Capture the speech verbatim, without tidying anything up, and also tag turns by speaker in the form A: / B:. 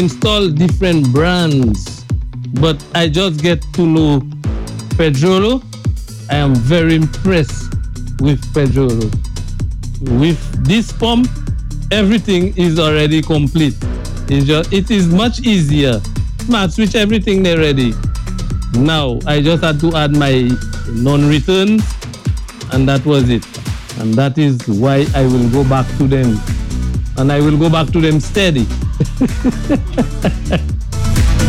A: install different brands, but I just get to know Pedrolo. I am very impressed with Pedrolo. With this pump, everything is already complete. It's just, it is much easier. Smart switch, everything they ready. Now I just had to add my non-returns, and that was it. And that is why I will go back to them. And I will go back to them steady.